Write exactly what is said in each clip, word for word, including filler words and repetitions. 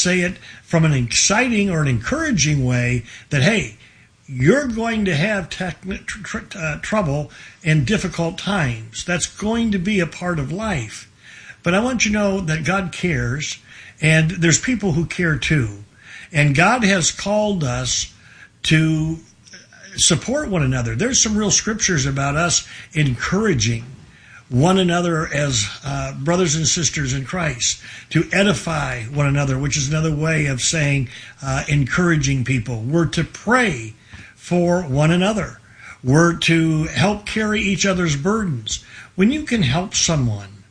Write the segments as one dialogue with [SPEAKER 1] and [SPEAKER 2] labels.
[SPEAKER 1] say it from an exciting or an encouraging way that, hey, you're going to have techn- tr- tr- uh, trouble and difficult times. That's going to be a part of life. But I want you to know that God cares, and there's people who care too. And God has called us to support one another. There's some real scriptures about us encouraging one another as uh, brothers and sisters in Christ, to edify one another, which is another way of saying uh, encouraging people. We're to pray for one another. We're to help carry each other's burdens. When you can help someone,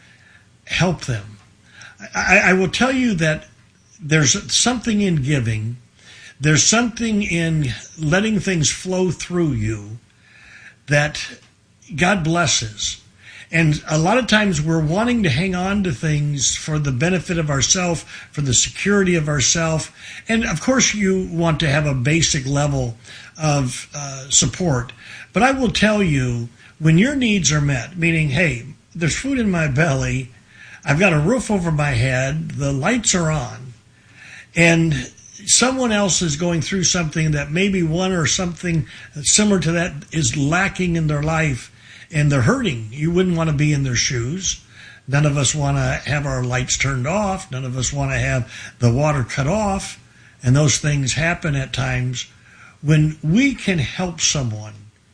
[SPEAKER 1] help them. I, I will tell you that there's something in giving. There's something in letting things flow through you that God blesses. And a lot of times we're wanting to hang on to things for the benefit of ourselves, for the security of ourselves. And of course you want to have a basic level of uh, support. But I will tell you, when your needs are met, meaning, hey, there's food in my belly, I've got a roof over my head, the lights are on, and someone else is going through something that maybe one or something similar to that is lacking in their life, and they're hurting. You wouldn't want to be in their shoes. None of us want to have our lights turned off. None of us want to have the water cut off. And those things happen at times. When we can help someone,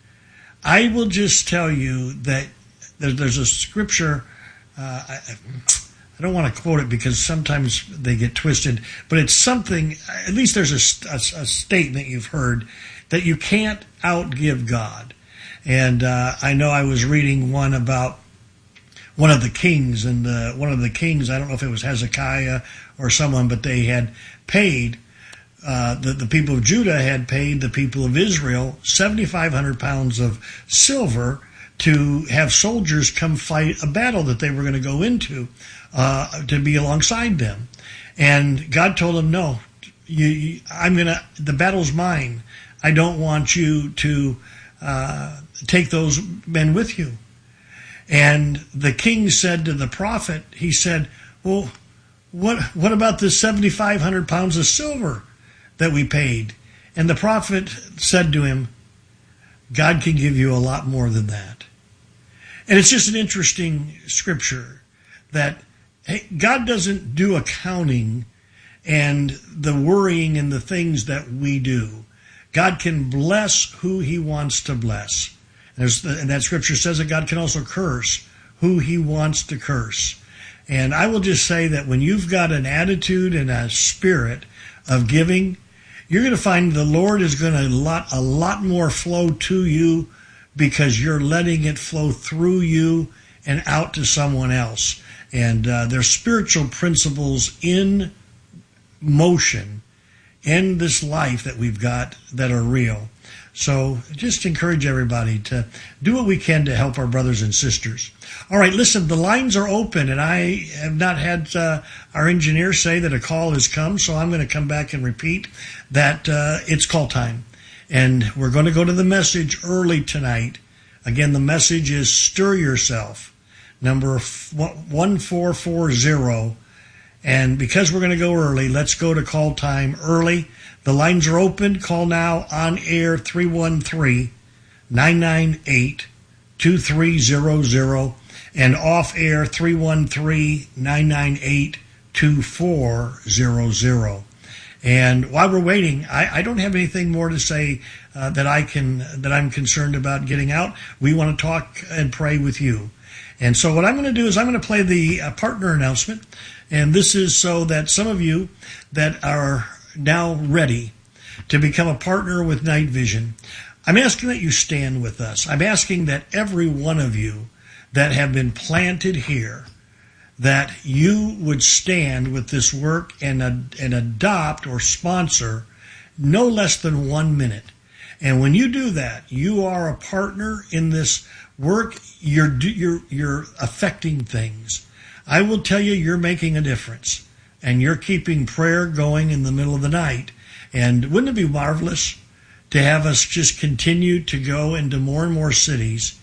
[SPEAKER 1] I will just tell you that there's a scripture, uh, I, I don't want to quote it because sometimes they get twisted, but it's something, at least there's a, a, a statement you've heard, that you can't outgive God. And uh, I know I was reading one about one of the kings, and the, one of the kings, I don't know if it was Hezekiah or someone, but they had paid, uh, the, the people of Judah had paid the people of Israel seventy-five hundred pounds of silver to have soldiers come fight a battle that they were going to go into, uh, to be alongside them. And God told them, no, you, you, I'm going to, the battle's mine. I don't want you to uh, take those men with you. And the king said to the prophet, he said, well, what what about the seventy-five hundred pounds of silver that we paid? And the prophet said to him, God can give you a lot more than that. And it's just an interesting scripture that, hey, God doesn't do accounting and the worrying and the things that we do. God can bless who he wants to bless. There's, and that scripture says that God can also curse who he wants to curse. And I will just say that when you've got an attitude and a spirit of giving, you're going to find the Lord is going to lot a lot more flow to you because you're letting it flow through you and out to someone else. And uh, there's spiritual principles in motion in this life that we've got that are real. So just encourage everybody to do what we can to help our brothers and sisters. All right, listen, the lines are open, and I have not had uh, our engineer say that a call has come, so I'm going to come back and repeat that uh, it's call time. And we're going to go to the message early tonight. Again, the message is Stir Yourself, number one four four zero. And because we're going to go early, let's go to call time early. The lines are open. Call now on air three one three, nine nine eight, two three zero zero and off air three one three, nine nine eight, two four zero zero. And while we're waiting, I, I don't have anything more to say uh, that I can that I'm concerned about getting out. We want to talk and pray with you. And so what I'm going to do is I'm going to play the uh, partner announcement. And this is so that some of you that are now ready to become a partner with Night Vision, I'm asking that you stand with us. I'm asking that every one of you that have been planted here, that you would stand with this work and, uh, and adopt or sponsor no less than one minute. And when you do that, you are a partner in this work. You're, you're, you're affecting things. I will tell you, you're making a difference, and you're keeping prayer going in the middle of the night. And wouldn't it be marvelous to have us just continue to go into more and more cities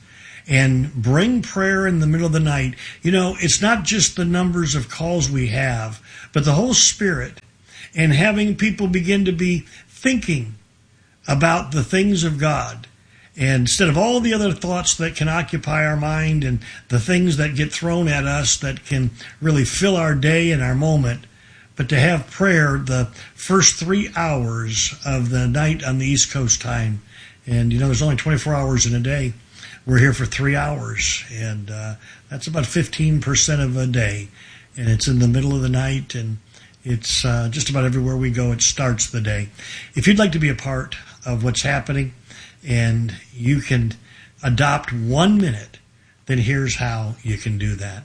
[SPEAKER 1] and bring prayer in the middle of the night. You know, it's not just the numbers of calls we have, but the whole spirit, and having people begin to be thinking about the things of God. And instead of all the other thoughts that can occupy our mind and the things that get thrown at us that can really fill our day and our moment, but to have prayer the first three hours of the night on the East Coast time. And, you know, there's only twenty-four hours in a day. We're here for three hours, and uh, that's about fifteen percent of a day. And it's in the middle of the night, and it's uh, just about everywhere we go, it starts the day. If you'd like to be a part of what's happening, and you can adopt one minute, then here's how you can do that.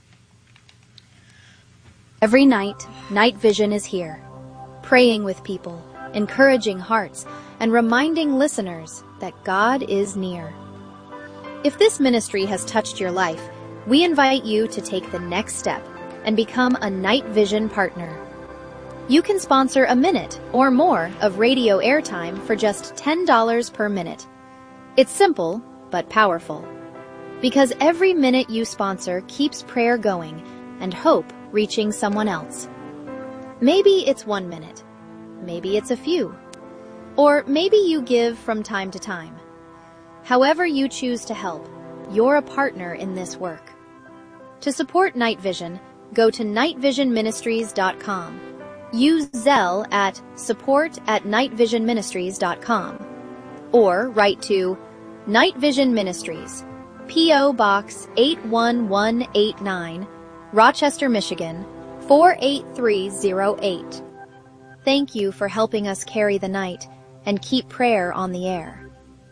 [SPEAKER 2] Every night, Night Vision is here, praying with people, encouraging hearts, and reminding listeners that God is near. If this ministry has touched your life, we invite you to take the next step and become a Night Vision partner. You can sponsor a minute or more of radio airtime for just ten dollars per minute. It's simple, but powerful. Because every minute you sponsor keeps prayer going and hope reaching someone else. Maybe it's one minute. Maybe it's a few. Or maybe you give from time to time. However you choose to help, you're a partner in this work. To support Night Vision, go to night vision ministries dot com. Use Zelle at support at night vision ministries dot com or write to Night Vision Ministries, P O Box eight one one eight nine, Rochester, Michigan four eight three zero eight. Thank you for helping us carry the night and keep prayer on the air.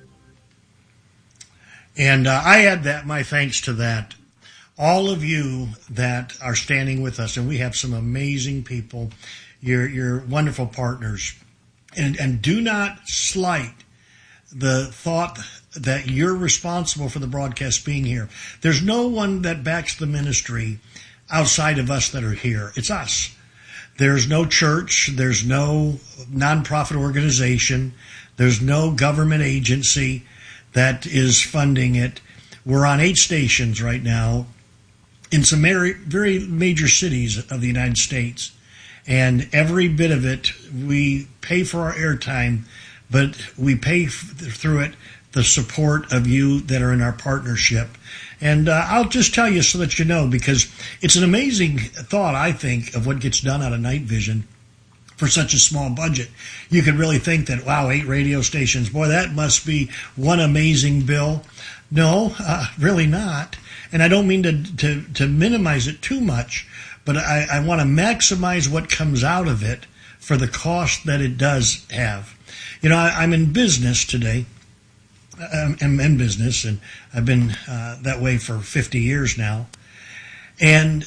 [SPEAKER 1] And uh, I add that, my thanks to that. All of you that are standing with us, and we have some amazing people. You're, you're wonderful partners. And, and do not slight the thought that you're responsible for the broadcast being here. There's no one that backs the ministry outside of us that are here. It's us. There's no church. There's no nonprofit organization. There's no government agency that is funding it. We're on eight stations right now in some very, very major cities of the United States. And every bit of it, we pay for our airtime, but we pay f- through it the support of you that are in our partnership. And uh, I'll just tell you so that you know, because it's an amazing thought, I think, of what gets done out of Night Vision for such a small budget. You could really think that, wow, eight radio stations, boy, that must be one amazing bill. No, uh, really not. And I don't mean to, to, to minimize it too much, but I, I want to maximize what comes out of it for the cost that it does have. You know, I, I'm in business today. I'm in business, and I've been uh, that way for fifty years now. And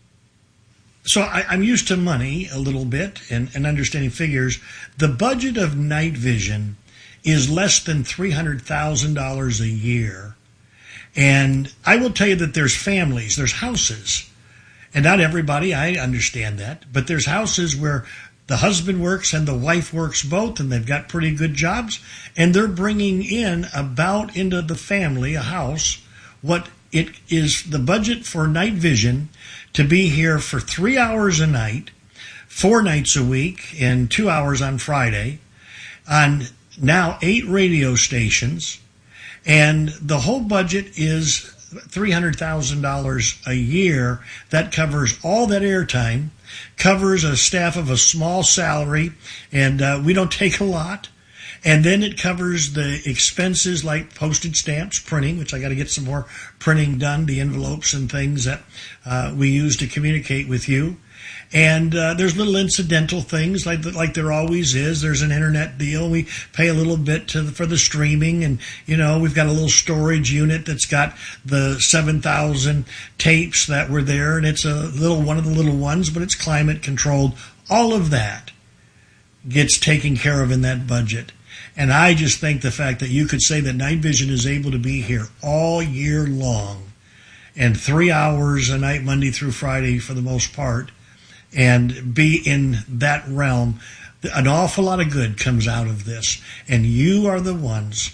[SPEAKER 1] so I, I'm used to money a little bit and, and understanding figures. The budget of Night Vision is less than three hundred thousand dollars a year. And I will tell you that there's families, there's houses, and not everybody, I understand that, but there's houses where the husband works and the wife works both, and they've got pretty good jobs, and they're bringing in about into the family, a house, what it is the budget for Night Vision to be here for three hours a night, four nights a week, and two hours on Friday, on now eight radio stations, and the whole budget is three hundred thousand dollars a year. That covers all that airtime, covers a staff of a small salary, and uh, we don't take a lot. And then it covers the expenses like postage stamps, printing, which I got to get some more printing done, the envelopes and things that uh, we use to communicate with you. And uh, there's little incidental things like like there always is. There's an internet deal. We pay a little bit to, for the streaming, and you know we've got a little storage unit that's got the seven thousand tapes that were there, and it's a little one of the little ones, but it's climate controlled. All of that gets taken care of in that budget. And I just think the fact that you could say that Night Vision is able to be here all year long, and three hours a night, Monday through Friday for the most part, and be in that realm, an awful lot of good comes out of this. And you are the ones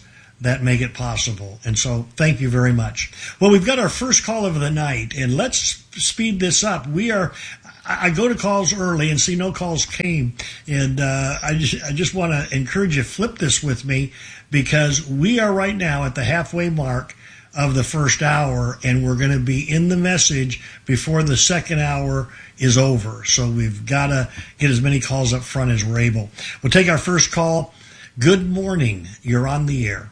[SPEAKER 1] that make it possible. And so thank you very much. Well, we've got our first call of the night, and let's speed this up. We are, I go to calls early and see no calls came. And uh, I just, I just want to encourage you, flip this with me, because we are right now at the halfway mark of the first hour, and we're going to be in the message before the second hour is over. So we've got to get as many calls up front as we're able. We'll take our first call. Good morning. You're on the air.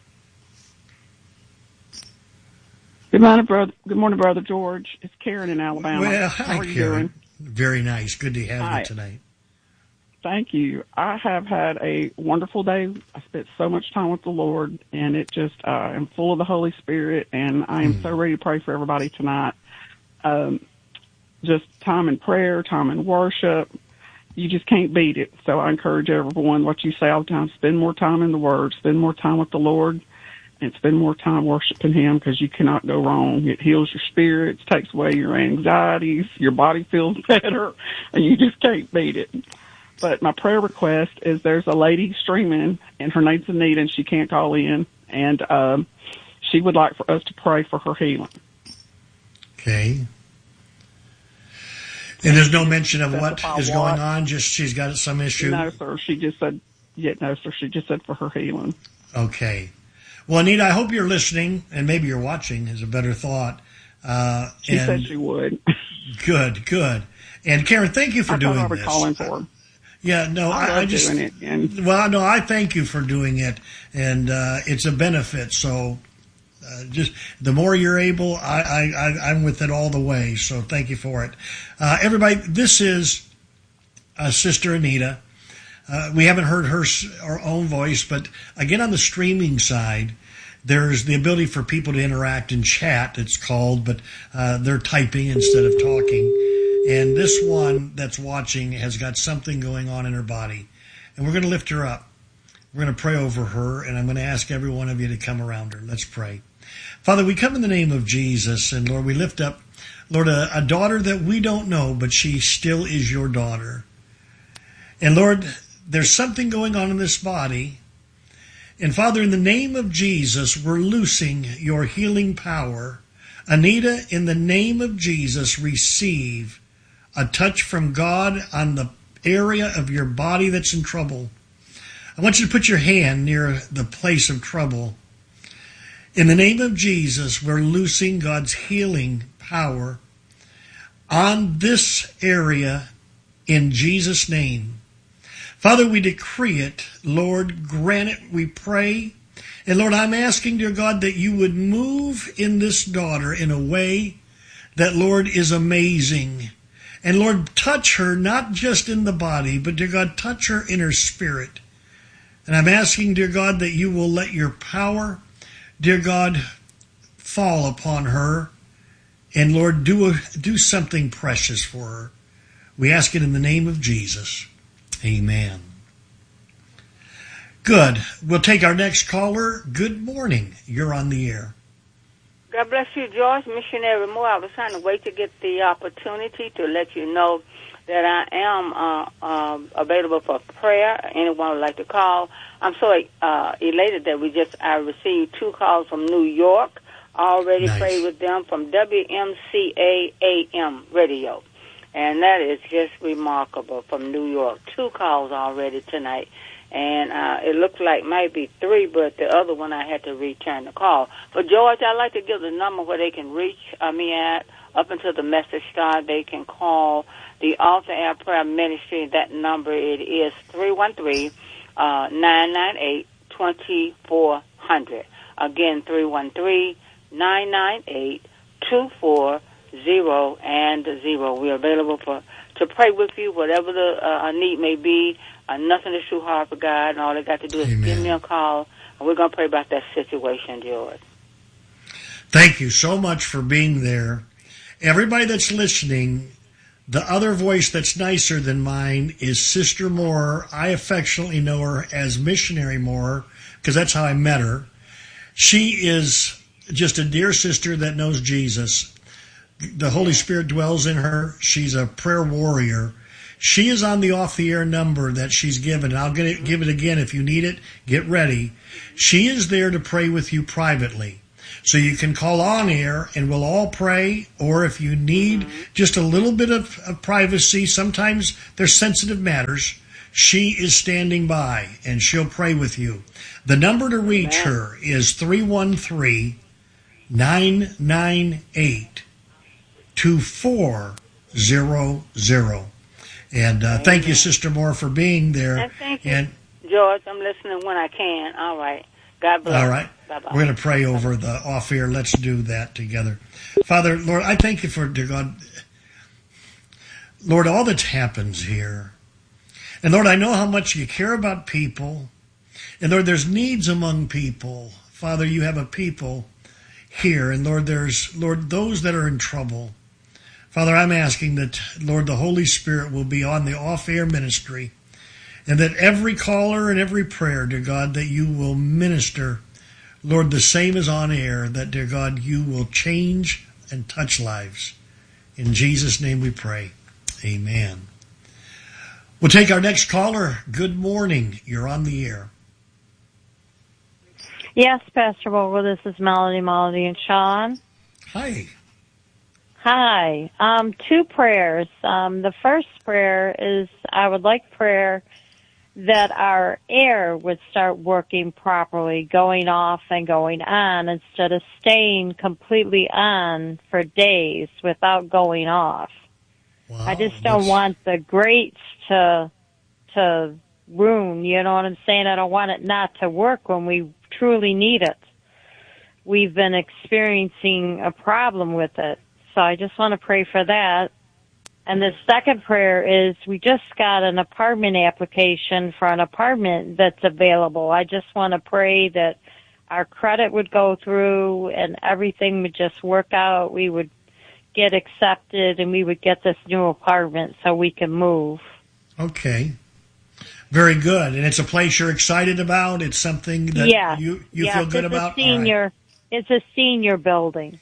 [SPEAKER 3] Good morning, brother. Good morning, Brother George. It's Karen in Alabama.
[SPEAKER 1] Well, hi,
[SPEAKER 3] How are you
[SPEAKER 1] Karen.
[SPEAKER 3] doing?
[SPEAKER 1] Very nice. Good to have
[SPEAKER 3] Hi.
[SPEAKER 1] you tonight.
[SPEAKER 3] Thank you. I have had a wonderful day. I spent so much time with the Lord, and it just, uh, I'm full of the Holy Spirit, and I am mm. so ready to pray for everybody tonight. Um, just time in prayer, time in worship. You just can't beat it. So I encourage everyone, what you say all the time, spend more time in the Word, spend more time with the Lord, and spend more time worshiping Him, because you cannot go wrong. It heals your spirits, takes away your anxieties, your body feels better, and you just can't beat it. But my prayer request is, there's a lady streaming, and her name's Anita, and she can't call in, and um, she would like for us to pray for her healing.
[SPEAKER 1] Okay. And there's no mention of what is
[SPEAKER 3] what.
[SPEAKER 1] going on, just she's got some issue?
[SPEAKER 3] No, sir. She just said, yeah, no, sir. She just said for her healing.
[SPEAKER 1] Okay. Well, Anita, I hope you're listening, and maybe you're watching is a better thought. Uh,
[SPEAKER 3] she
[SPEAKER 1] and
[SPEAKER 3] said she would.
[SPEAKER 1] Good, good. And Karen, thank you for
[SPEAKER 3] I
[SPEAKER 1] doing
[SPEAKER 3] I was
[SPEAKER 1] this.
[SPEAKER 3] calling for her.
[SPEAKER 1] Yeah, no,
[SPEAKER 3] I,
[SPEAKER 1] I, I just,
[SPEAKER 3] doing it, and
[SPEAKER 1] well, no, I thank you for doing it, and uh, it's a benefit. So, uh, just the more you're able, I, I, I, I'm with it all the way. So, thank you for it, uh, everybody. This is uh, Sister Anita. Uh, we haven't heard her our own voice, but again, on the streaming side, there's the ability for people to interact and chat. It's called, but uh, they're typing instead of talking. And this one that's watching has got something going on in her body. And we're going to lift her up. We're going to pray over her, and I'm going to ask every one of you to come around her. Let's pray. Father, we come in the name of Jesus, and Lord, we lift up, Lord, a, a daughter that we don't know, but she still is your daughter. And Lord, there's something going on in this body. And Father, in the name of Jesus, we're loosing your healing power. Anita, in the name of Jesus, receive a touch from God on the area of your body that's in trouble. I want you to put your hand near the place of trouble. In the name of Jesus, we're loosing God's healing power on this area in Jesus' name. Father, we decree it. Lord, grant it, we pray. And Lord, I'm asking, dear God, that you would move in this daughter in a way that, Lord, is amazing. And Lord, touch her, not just in the body, but dear God, touch her in her spirit. And I'm asking, dear God, that you will let your power, dear God, fall upon her. And Lord, do, a, do something precious for her. We ask it in the name of Jesus. Amen. Good. We'll take our next caller. Good morning. You're on the air.
[SPEAKER 4] God bless you, George. Missionary Moore. I was trying to wait to get the opportunity to let you know that I am uh, uh, available for prayer. Anyone would like to call. I'm so uh, elated that we just I received two calls from New York. I already
[SPEAKER 1] Nice.
[SPEAKER 4] prayed with them from W M C A A M radio. And that is just remarkable from New York. Two calls already tonight. And uh, it looked like maybe three, but the other one I had to return the call. But, George, I'd like to give the number where they can reach uh, me at. Up until the message start, they can call the Altar Air Prayer Ministry. That number, it is three one three, nine nine eight, two four zero zero. Again, three one three, nine nine eight, two four zero and zero. We're available for to pray with you, whatever the uh, need may be. Uh, nothing is too hard for God, and all they got to do is
[SPEAKER 1] Amen.
[SPEAKER 4] give me a call, and we're going to pray about that situation, George.
[SPEAKER 1] Thank you so much for being there. Everybody that's listening, the other voice that's nicer than mine is Sister Moore. I affectionately know her as Missionary Moore because that's how I met her. She is just a dear sister that knows Jesus. The Holy Spirit dwells in her. She's a prayer warrior. She is on the off-the-air number that she's given. I'll get it, give it again if you need it. Get ready. She is there to pray with you privately. So you can call on air and we'll all pray, or if you need mm-hmm. just a little bit of, of privacy, sometimes there's sensitive matters, she is standing by and she'll pray with you. The number to reach Amen. her is three one three, nine nine eight, two four zero zero. And uh, thank you, Sister Moore, for being there.
[SPEAKER 4] And thank you,
[SPEAKER 1] and,
[SPEAKER 4] George. I'm listening when I can. All right. God bless.
[SPEAKER 1] All right.
[SPEAKER 4] Bye-bye.
[SPEAKER 1] We're going to pray over the off-air. Let's do that together. Father, Lord, I thank you for, dear God, Lord, all that happens here. And Lord, I know how much you care about people. And Lord, there's needs among people. Father, you have a people here. And Lord, there's, Lord, those that are in trouble. Father, I'm asking that, Lord, the Holy Spirit will be on the off-air ministry. And that every caller and every prayer, dear God, that you will minister, Lord, the same as on air, that, dear God, you will change and touch lives. In Jesus' name we pray. Amen. We'll take our next caller. Good morning. You're on the air.
[SPEAKER 5] Yes, Pastor Vogel, this is Melody, Melody, and Sean.
[SPEAKER 1] Hi.
[SPEAKER 5] Hi. Um, two prayers. Um, the first prayer is I would like prayer that our air would start working properly, going off and going on, instead of staying completely on for days without going off.
[SPEAKER 1] Wow,
[SPEAKER 5] I just don't
[SPEAKER 1] that's...
[SPEAKER 5] want the grates to to ruin, you know what I'm saying? I don't want it not to work when we truly need it. We've been experiencing a problem with it, so I just want to pray for that. And the second prayer is we just got an apartment application for an apartment that's available. I just want to pray that our credit would go through and everything would just work out. We would get accepted and we would get this new apartment so we can move.
[SPEAKER 1] Okay. Very good. And it's a place you're excited about? It's something that
[SPEAKER 5] yes.
[SPEAKER 1] you, you
[SPEAKER 5] yes,
[SPEAKER 1] feel good
[SPEAKER 5] it's
[SPEAKER 1] about?
[SPEAKER 5] A senior,
[SPEAKER 1] right.
[SPEAKER 5] It's a senior building.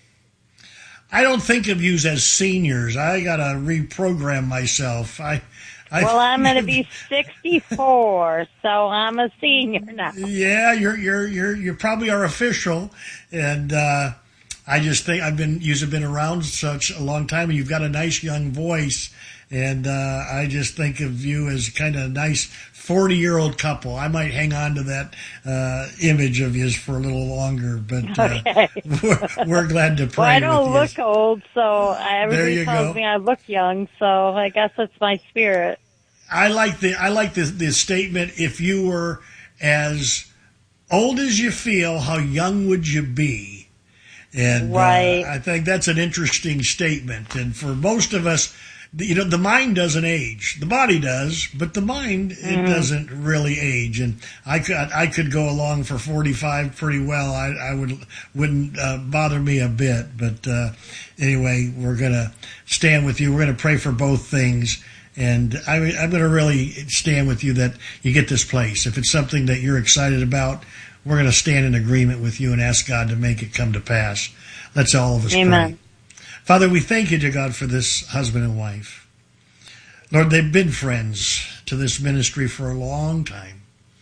[SPEAKER 1] I don't think of you as seniors. I got to reprogram myself. I, I
[SPEAKER 5] Well, I'm going to be sixty-four, so I'm a senior now.
[SPEAKER 1] Yeah, you're you're you're you probably are official, and uh, I just think I've been you've been around such a long time, and you've got a nice young voice, and uh, I just think of you as kind of a nice forty-year-old couple. I might hang on to that uh, image of yours for a little longer, but uh,
[SPEAKER 5] okay.
[SPEAKER 1] we're, we're glad to pray
[SPEAKER 5] well, I don't
[SPEAKER 1] with
[SPEAKER 5] look
[SPEAKER 1] you.
[SPEAKER 5] old, so everybody tells
[SPEAKER 1] go.
[SPEAKER 5] me I look young, so I guess it's my spirit.
[SPEAKER 1] I like the I like the the statement. If you were as old as you feel, how young would you be? And
[SPEAKER 5] right.
[SPEAKER 1] uh, I think that's an interesting statement. And for most of us, you know, the mind doesn't age. The body does, but the mind, it mm. doesn't really age. And I could, I could go along for forty-five pretty well. I, I would, wouldn't uh, bother me a bit. But uh, anyway, we're going to stand with you. We're going to pray for both things. And I, I'm going to really stand with you that you get this place. If it's something that you're excited about, we're going to stand in agreement with you and ask God to make it come to pass. Let's all of us
[SPEAKER 5] Amen.
[SPEAKER 1] pray. Father, we thank you, dear God, for this husband and wife. Lord, they've been friends to this ministry for a long time.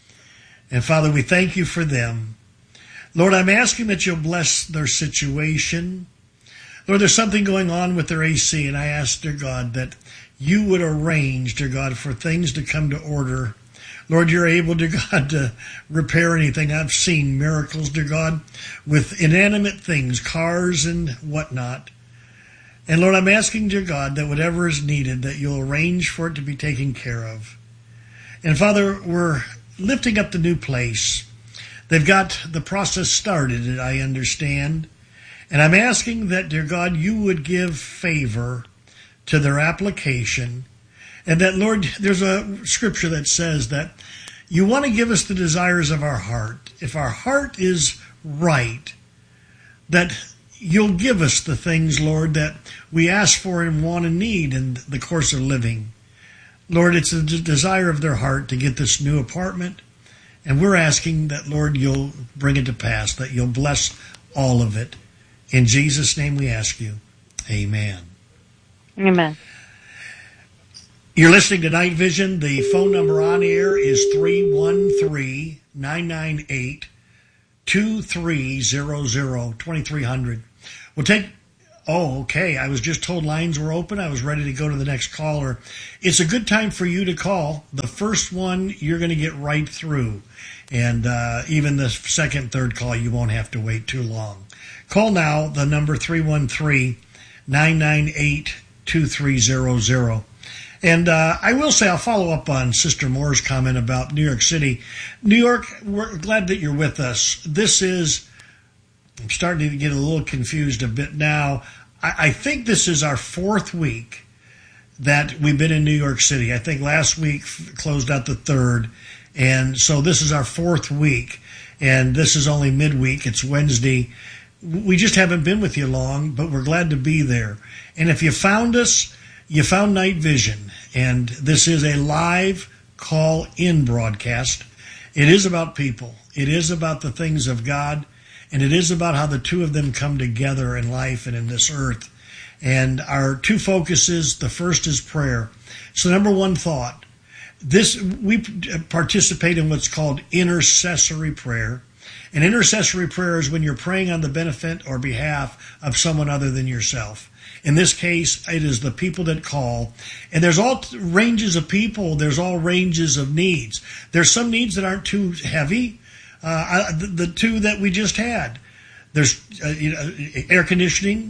[SPEAKER 1] And Father, we thank you for them. Lord, I'm asking that you'll bless their situation. Lord, there's something going on with their A C, and I ask, dear God, that you would arrange, dear God, for things to come to order. Lord, you're able, dear God, to repair anything. I've seen miracles, dear God, with inanimate things, cars and whatnot. And Lord, I'm asking, dear God, that whatever is needed, that you'll arrange for it to be taken care of. And Father, we're lifting up the new place. They've got the process started, I understand. And I'm asking that, dear God, you would give favor to their application. And that, Lord, there's a scripture that says that you want to give us the desires of our heart. If our heart is right, that you'll give us the things, Lord, that we ask for and want and need in the course of living. Lord, it's a desire of their heart to get this new apartment. And we're asking that, Lord, you'll bring it to pass, that you'll bless all of it. In Jesus' name we ask you. Amen.
[SPEAKER 5] Amen.
[SPEAKER 1] You're listening to Night Vision. The phone number on air is three one three, nine nine eight, two three zero zero, twenty-three hundred. We'll take... Oh, okay. I was just told lines were open. I was ready to go to the next caller. It's a good time for you to call. The first one, you're going to get right through. And uh, even the second, third call, you won't have to wait too long. Call now, the number three one three, nine nine eight, two three zero zero. And uh, I will say, I'll follow up on Sister Moore's comment about New York City. New York, we're glad that you're with us. This is... I'm starting to get a little confused a bit now. I, I think this is our fourth week that we've been in New York City. I think last week f- closed out the third. And so this is our fourth week. And this is only midweek. It's Wednesday. We just haven't been with you long, but we're glad to be there. And if you found us, you found Night Vision. And this is a live call-in broadcast. It is about people. It is about the things of God. And it is about how the two of them come together in life and in this earth. And our two focuses, the first is prayer. So number one thought, this we participate in what's called intercessory prayer. And intercessory prayer is when you're praying on the benefit or behalf of someone other than yourself. In this case, it is the people that call. And there's all ranges of people. There's all ranges of needs. There's some needs that aren't too heavy. Uh, the, the two that we just had. There's uh, you know, air conditioning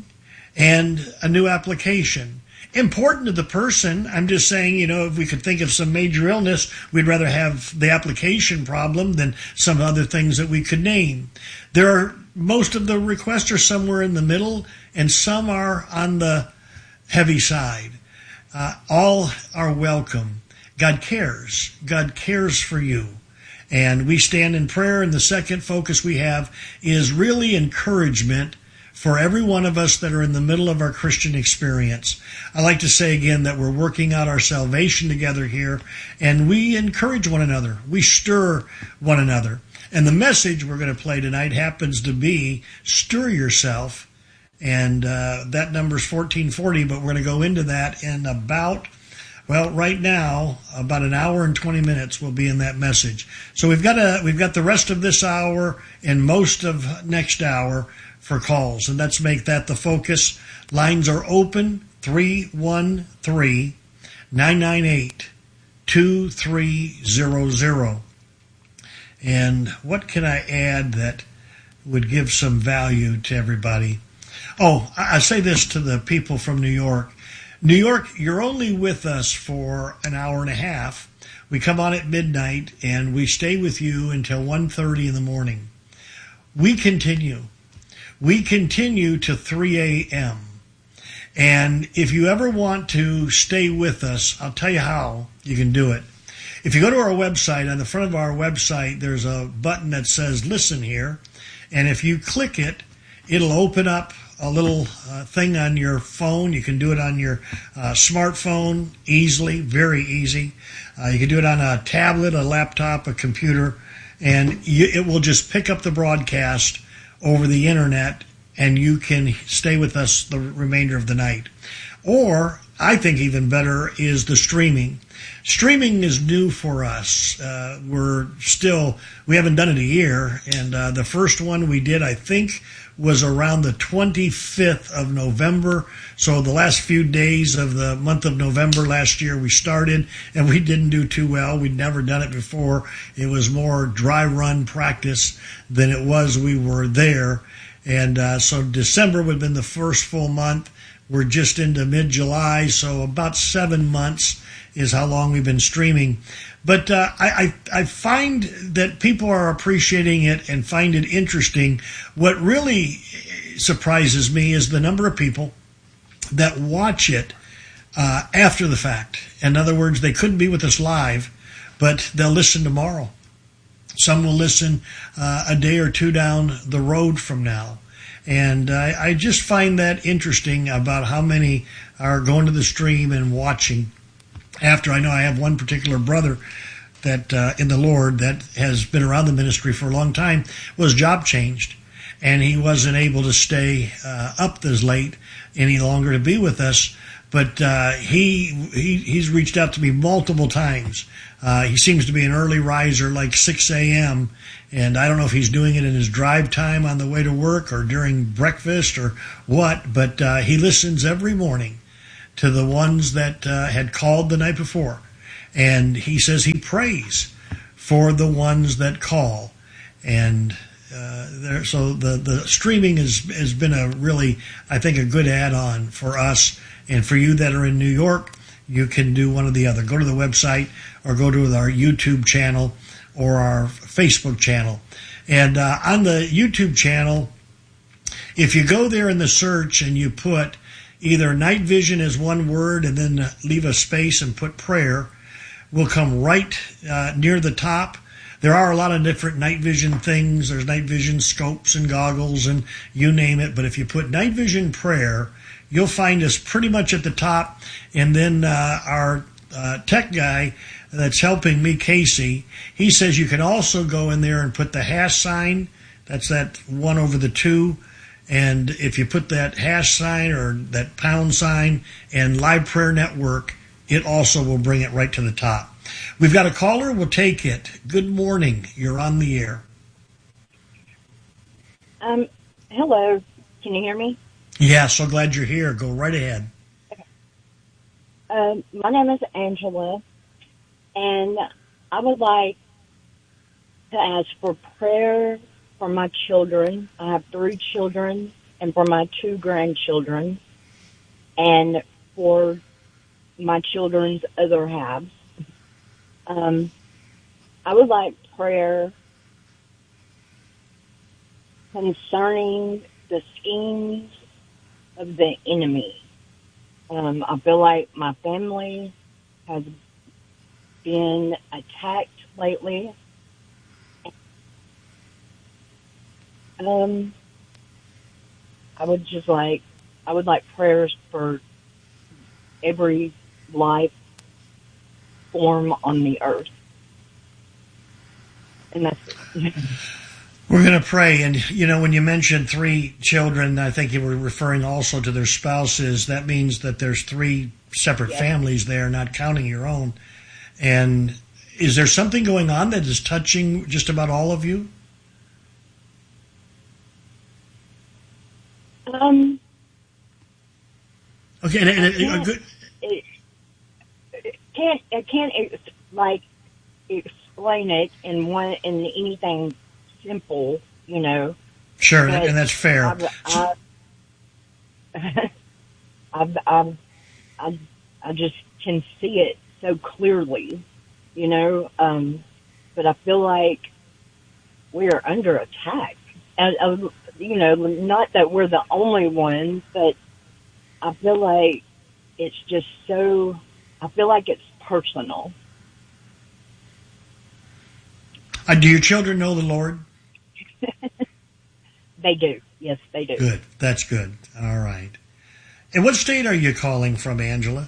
[SPEAKER 1] and a new application. Important to the person. I'm just saying, you know, if we could think of some major illness, we'd rather have the application problem than some other things that we could name. There are, most of the requests are somewhere in the middle, and some are on the heavy side. Uh, all are welcome. God cares. God cares for you. And we stand in prayer, and the second focus we have is really encouragement for every one of us that are in the middle of our Christian experience. I like to say again that we're working out our salvation together here, and we encourage one another. We stir one another. And the message we're going to play tonight happens to be Stir Yourself, and uh, that number is fourteen forty, but we're going to go into that in about... Well, right now, about an hour and twenty minutes will be in that message. So we've got a we've got the rest of this hour and most of next hour for calls, and let's make that the focus. Lines are open, three one three, nine nine eight, two three zero zero. And what can I add that would give some value to everybody? Oh, I say this to the people from New York. New York, you're only with us for an hour and a half. We come on at midnight, and we stay with you until one thirty in the morning. We continue. We continue to three a.m. And if you ever want to stay with us, I'll tell you how you can do it. If you go to our website, on the front of our website, there's a button that says Listen Here. And if you click it, it'll open up a little uh, thing on your phone. You can do it on your uh, smartphone easily, very easy. Uh, you can do it on a tablet, a laptop, a computer, and you, it will just pick up the broadcast over the internet, and you can stay with us the remainder of the night. Or, I think even better, is the streaming. Streaming is new for us. Uh, we're still, we haven't done it a year, and uh, the first one we did, I think, was around the twenty-fifth of November. So the last few days of the month of November last year we started, and we didn't do too well. We'd never done it before. It was more dry run practice than it was we were there. And uh, so December would have been the first full month. We're just into mid-July, so about seven months is how long we've been streaming. But uh, I, I, I find that people are appreciating it and find it interesting. What really surprises me is the number of people that watch it uh, after the fact. In other words, they couldn't be with us live, but they'll listen tomorrow. Some will listen uh, a day or two down the road from now. And I, I just find that interesting about how many are going to the stream and watching. After, I know I have one particular brother that uh, in the Lord that has been around the ministry for a long time, was job changed, and he wasn't able to stay uh, up this late any longer to be with us. but uh, he, he he's reached out to me multiple times. Uh, he seems to be an early riser, like six a.m., and I don't know if he's doing it in his drive time on the way to work or during breakfast or what, but uh, he listens every morning to the ones that uh, had called the night before. And he says he prays for the ones that call. And uh, there, so the, the streaming has, has been a really, I think, a good add-on for us. And for you that are in New York, you can do one or the other. Go to the website or go to our YouTube channel or our Facebook channel. And uh, on the YouTube channel, if you go there in the search and you put either Night Vision as one word and then leave a space and put prayer, we'll come right uh, near the top. There are a lot of different night vision things. There's night vision scopes and goggles and you name it. But if you put Night Vision prayer, you'll find us pretty much at the top. And then uh, our uh, tech guy that's helping me, Casey, he says you can also go in there and put the hash sign. That's that one over the two. And if you put that hash sign or that pound sign and Live Prayer Network, it also will bring it right to the top. We've got a caller. We'll take it. Good morning. You're on the air.
[SPEAKER 6] Um, hello. Can you hear me?
[SPEAKER 1] Yeah, so glad you're here. Go right ahead.
[SPEAKER 6] Okay. Um, my name is Angela, and I would like to ask for prayer for my children. I have three children, and for my two grandchildren, and for my children's other halves. Um, I would like prayer concerning the schemes of the enemy. Um, I feel like my family has been attacked lately. Um, I would just like, I would like prayers for every life form on the earth. And that's it.
[SPEAKER 1] We're going to pray. And, you know, when you mentioned three children, I think you were referring also to their spouses. That means that there's three separate
[SPEAKER 6] yes.
[SPEAKER 1] families there, not counting your own. And is there something going on that is touching just about all of you?
[SPEAKER 6] Um.
[SPEAKER 1] Okay, and, and, and a good.
[SPEAKER 6] It, it can't I can't like explain it in one in anything simple, you know.
[SPEAKER 1] Sure, and that's fair.
[SPEAKER 6] I've, I've, I've, I've, I I just can see it so clearly, you know. Um, but I feel like we are under attack, and uh, you know, not that we're the only ones, but I feel like it's just so. I feel like it's personal.
[SPEAKER 1] Uh, do your children know the Lord?
[SPEAKER 6] They do. Yes, they do.
[SPEAKER 1] Good. That's good. All right. And what state are you calling from, Angela?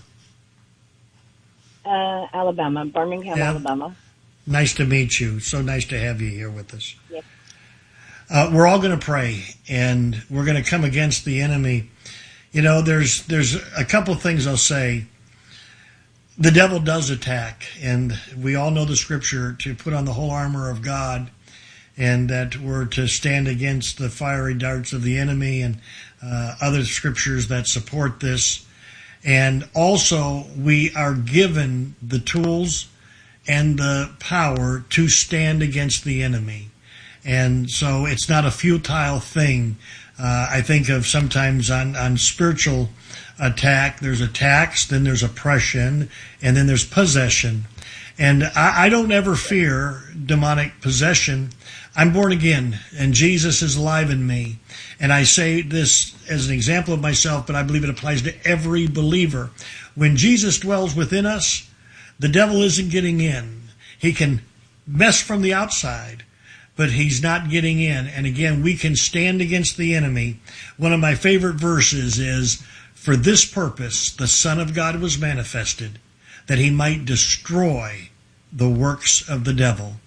[SPEAKER 6] Uh, Alabama, Birmingham,
[SPEAKER 1] yeah.
[SPEAKER 6] Alabama.
[SPEAKER 1] Nice to meet you. So nice to have you here with us.
[SPEAKER 6] Yes.
[SPEAKER 1] Uh, we're all going to pray, and we're going to come against the enemy. You know, there's there's a couple things I'll say. The devil does attack, and we all know the scripture to put on the whole armor of God, and that we're to stand against the fiery darts of the enemy, and uh, other scriptures that support this. And also, we are given the tools and the power to stand against the enemy. And so it's not a futile thing. Uh, I think of sometimes on, on spiritual attack, there's attacks, then there's oppression, and then there's possession. And I, I don't ever fear demonic possession. I'm born again, and Jesus is alive in me. And I say this as an example of myself, but I believe it applies to every believer. When Jesus dwells within us, the devil isn't getting in. He can mess from the outside, but he's not getting in. And again, we can stand against the enemy. One of my favorite verses is, "For this purpose the Son of God was manifested, that he might destroy the works of the devil."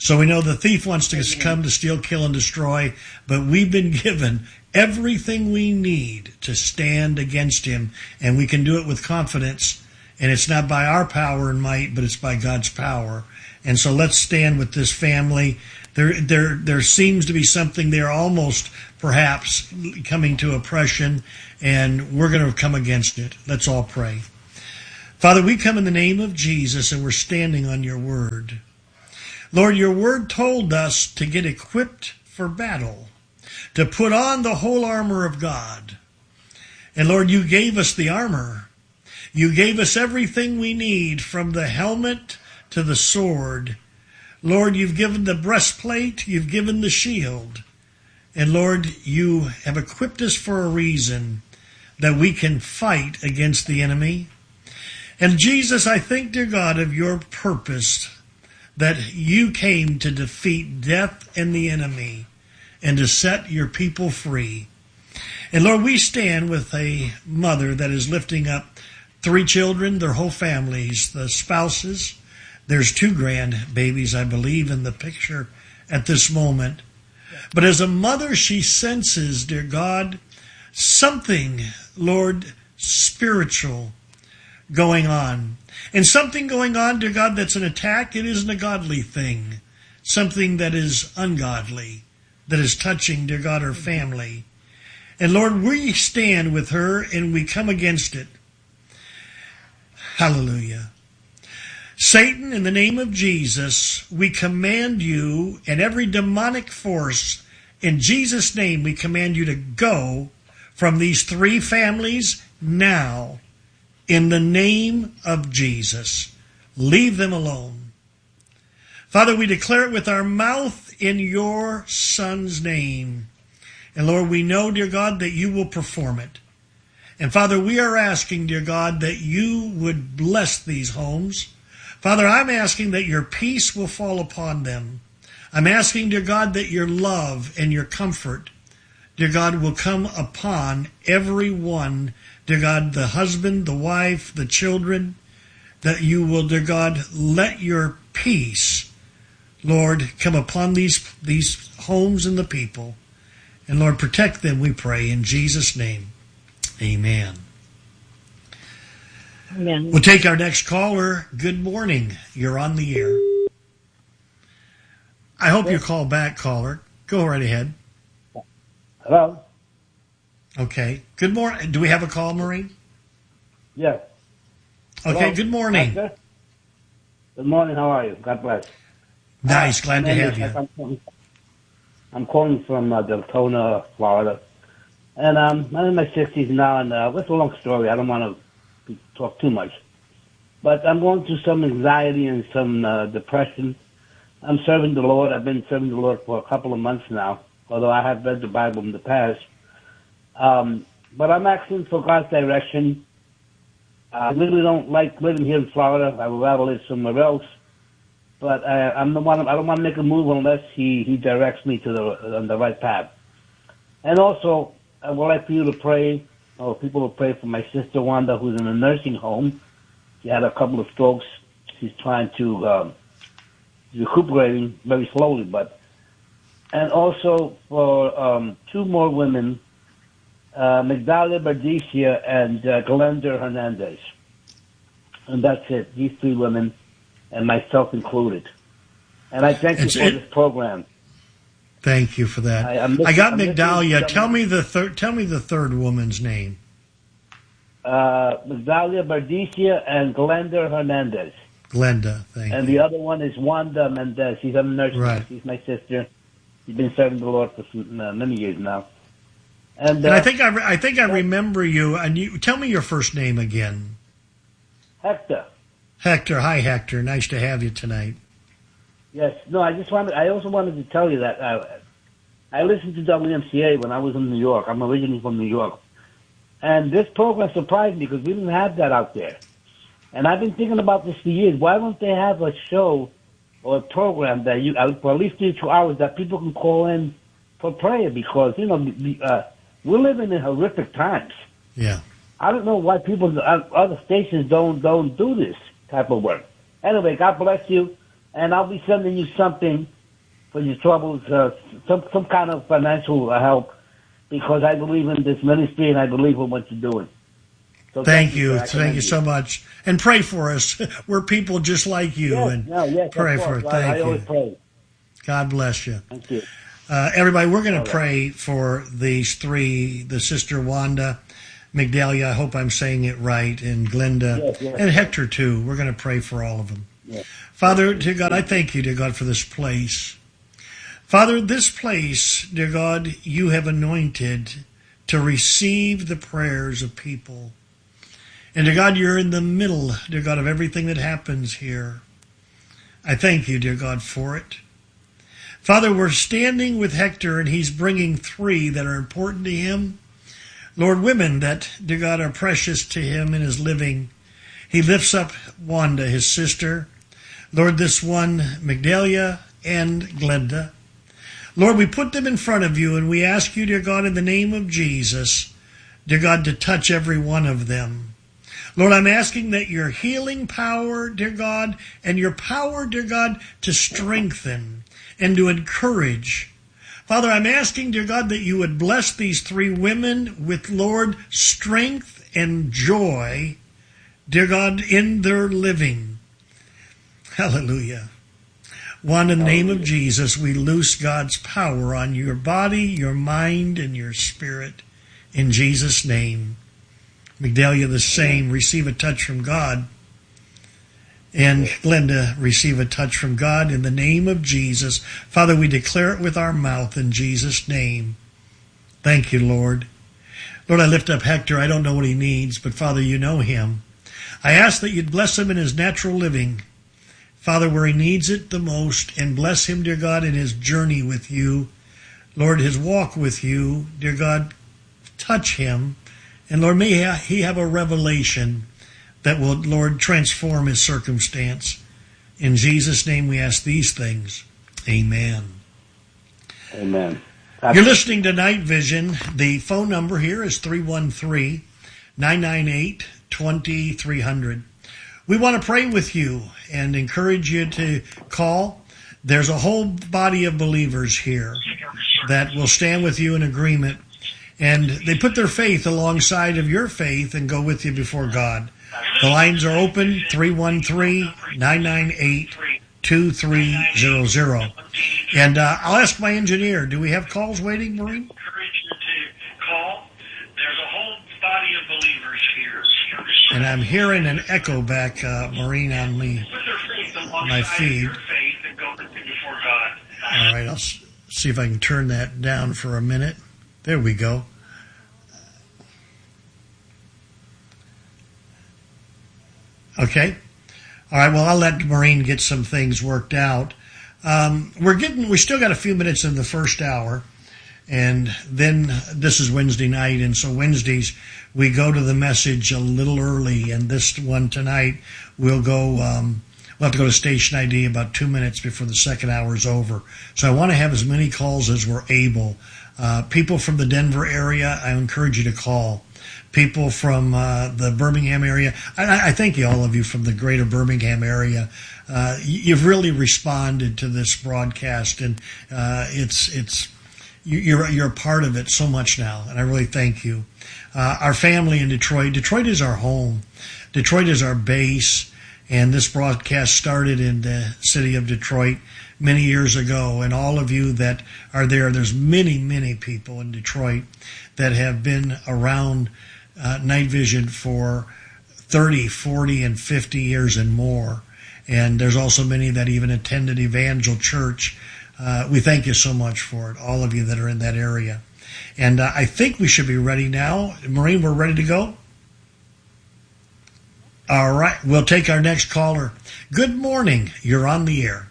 [SPEAKER 1] So we know the thief wants to come to steal, kill, and destroy, but we've been given everything we need to stand against him, and we can do it with confidence. And it's not by our power and might, but it's by God's power. And so let's stand with this family. There, there, there seems to be something there, almost perhaps coming to oppression, and we're going to come against it. Let's all pray. Father, we come in the name of Jesus, and we're standing on your word. Lord, your word told us to get equipped for battle, to put on the whole armor of God. And Lord, you gave us the armor. You gave us everything we need, from the helmet to the sword. Lord, you've given the breastplate, you've given the shield. And Lord, you have equipped us for a reason, that we can fight against the enemy. And Jesus, I think, dear God, of your purpose, that you came to defeat death and the enemy, and to set your people free. And Lord, we stand with a mother that is lifting up three children, their whole families, the spouses. There's two grandbabies, I believe, in the picture at this moment. But as a mother, she senses, dear God, something, Lord, spiritual going on. And something going on, dear God, that's an attack. It isn't a godly thing. Something that is ungodly, that is touching, dear God, her family. And Lord, we stand with her and we come against it. Hallelujah. Satan, in the name of Jesus, we command you, and every demonic force, in Jesus' name, we command you to go from these three families now, in the name of Jesus. Leave them alone. Father, we declare it with our mouth in your Son's name. And Lord, we know, dear God, that you will perform it. And Father, we are asking, dear God, that you would bless these homes. Father, I'm asking that your peace will fall upon them. I'm asking, dear God, that your love and your comfort, dear God, will come upon every one, dear God, the husband, the wife, the children, that you will, dear God, let your peace, Lord, come upon these, these homes and the people. And Lord, protect them, we pray, in Jesus' name. Amen.
[SPEAKER 6] Amen.
[SPEAKER 1] We'll take our next caller. Good morning. You're on the air. I hope you call back, caller. Go right ahead.
[SPEAKER 7] Hello?
[SPEAKER 1] Okay. Good morning. Do we have a call, Maureen?
[SPEAKER 7] Yes.
[SPEAKER 1] Okay,
[SPEAKER 7] Hello?
[SPEAKER 1] good morning.
[SPEAKER 7] Doctor? Good morning. How are you? God bless.
[SPEAKER 1] Nice.
[SPEAKER 7] Uh,
[SPEAKER 1] Glad to have you.
[SPEAKER 7] I'm calling, I'm calling from uh, Deltona, Florida. And um, I'm in my sixties now, and uh, it's a long story. I don't want to talk too much. But I'm going through some anxiety and some uh, depression. I'm serving the Lord. I've been serving the Lord for a couple of months now, although I have read the Bible in the past. Um, but I'm asking for God's direction. I really don't like living here in Florida. I would rather live somewhere else. But uh, I'm the one. I don't want to make a move unless He He directs me to the on the right path. And also, I would like for you to pray, or people to pray for my sister Wanda, who's in a nursing home. She had a couple of strokes. She's trying to um, she's recuperating very slowly, but and also for um, two more women, uh, Migdalia Bardicia and uh, Glenda Hernandez. And that's it. These three women, and myself included. And I thank
[SPEAKER 1] It's
[SPEAKER 7] you for
[SPEAKER 1] it.
[SPEAKER 7] this program.
[SPEAKER 1] Thank you for that.
[SPEAKER 7] I, I'm listening,
[SPEAKER 1] I got
[SPEAKER 7] I'm
[SPEAKER 1] Migdalia.
[SPEAKER 7] listening to
[SPEAKER 1] Tell me the third. Tell me the third woman's name.
[SPEAKER 7] Uh, Migdalia Bardicia and Glenda Hernandez.
[SPEAKER 1] Glenda. Thank
[SPEAKER 7] And
[SPEAKER 1] you.
[SPEAKER 7] the other one is Wanda Mendez. She's a nurse.
[SPEAKER 1] Right.
[SPEAKER 7] She's my sister. She's been serving the Lord for some, uh, many years now. And, uh,
[SPEAKER 1] And I think I, re- I think I remember you. And you tell me your first name again.
[SPEAKER 7] Hector.
[SPEAKER 1] Hector. Hi, Hector. Nice to have you tonight.
[SPEAKER 7] Yes. No, I just wanted. I also wanted to tell you that uh, I listened to W M C A when I was in New York. I'm originally from New York, and this program surprised me because we didn't have that out there. And I've been thinking about this for years. Why don't they have a show or a program that you, uh, for at least three, two hours, that people can call in for prayer? Because you know, the, uh, we're living in horrific times.
[SPEAKER 1] Yeah.
[SPEAKER 7] I don't know why people, uh, other stations don't don't do this type of work. Anyway, God bless you, and I'll be sending you something for your troubles, uh, some some kind of financial uh, help, because I believe in this ministry and I believe in what you're doing. So
[SPEAKER 1] thank,
[SPEAKER 7] thank
[SPEAKER 1] you,
[SPEAKER 7] you
[SPEAKER 1] thank you so much, and pray for us. We're people just like you,
[SPEAKER 7] yes,
[SPEAKER 1] and
[SPEAKER 7] no, yes,
[SPEAKER 1] pray
[SPEAKER 7] of
[SPEAKER 1] for
[SPEAKER 7] course.
[SPEAKER 1] it. Thank
[SPEAKER 7] I, I
[SPEAKER 1] you.
[SPEAKER 7] always pray.
[SPEAKER 1] God bless you.
[SPEAKER 7] Thank you.
[SPEAKER 1] Uh, everybody, we're going
[SPEAKER 7] All
[SPEAKER 1] to
[SPEAKER 7] right.
[SPEAKER 1] pray for these three, the sister Wanda, Migdalia, I hope I'm saying it right, and Glenda,
[SPEAKER 7] Yes, yes,
[SPEAKER 1] and
[SPEAKER 7] yes.
[SPEAKER 1] Hector too. We're going to pray for all of them.
[SPEAKER 7] Yes.
[SPEAKER 1] Father, dear God, I thank you, dear God, for this place. Father, this place, dear God, you have anointed to receive the prayers of people. And dear God, you're in the middle, dear God, of everything that happens here. I thank you, dear God, for it. Father, we're standing with Hector, and he's bringing three that are important to him. Lord, women that, dear God, are precious to him in his living. He lifts up Wanda, his sister. Lord, this one, Migdalia and Glenda. Lord, we put them in front of you, and we ask you, dear God, in the name of Jesus, dear God, to touch every one of them. Lord, I'm asking that your healing power, dear God, and your power, dear God, to strengthen and to encourage. Father, I'm asking, dear God, that you would bless these three women with, Lord, strength and joy, dear God, in their living. Hallelujah. One, in the name of Jesus, we loose God's power on your body, your mind, and your spirit. In Jesus' name. Migdalia, the same. Receive a touch from God. And Glenda, receive a touch from God in the name of Jesus. Father, we declare it with our mouth in Jesus' name. Thank you, Lord. Lord, I lift up Hector. I don't know what he needs, but Father, you know him. I ask that you'd bless him in his natural living. Father, where he needs it the most, and bless him, dear God, in his journey with you. Lord, his walk with you, dear God, touch him. And Lord, may he have a revelation that will, Lord, transform his circumstance. In Jesus' name we ask these things. Amen.
[SPEAKER 7] Amen.
[SPEAKER 1] You're listening to Night Vision. The phone number here is three one three, nine nine eight, two three zero zero. We want to pray with you and encourage you to call. There's a whole body of believers here that will stand with you in agreement. And they put their faith alongside of your faith and go with you before God. The lines are open, three one three, nine nine eight, two three zero zero. And uh, I'll ask my engineer, do we have calls waiting, Maureen?
[SPEAKER 8] There's a whole body of believers here.
[SPEAKER 1] And I'm hearing an echo back, uh, Maureen, on me, my feed. All right, I'll s- see if I can turn that down for a minute. There we go. Okay. All right, well, I'll let Maureen get some things worked out. Um, we're getting, we still got a few minutes in the first hour. And then this is Wednesday night, and so Wednesdays we go to the message a little early, and this one tonight we'll go, um, we'll have to go to station I D about two minutes before the second hour is over. So I want to have as many calls as we're able. Uh, people from the Denver area, I encourage you to call. People from uh, the Birmingham area, I, I thank you, all of you from the greater Birmingham area. Uh, you've really responded to this broadcast, and uh, it's it's. You're you're a part of it so much now, and I really thank you. Uh, our family in Detroit. Detroit is our home. Detroit is our base, and this broadcast started in the city of Detroit many years ago. And all of you that are there, there's many, many people in Detroit that have been around uh, Night Vision for thirty, forty, and fifty years and more. And there's also many that even attended Evangel Church. Uh, we thank you so much for it, all of you that are in that area. And uh, I think we should be ready now. Maureen, we're ready to go? All right, we'll take our next caller. Good morning. You're on the air.